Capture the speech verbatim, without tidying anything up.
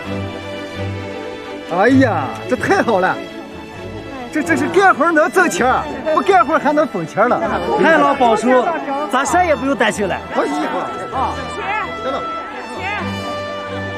哎呀，这太好了！这这是干活能挣钱，不干活还能分钱了。 太老保叔，咱啥也不用担心了。 好，谢谢啊，等等。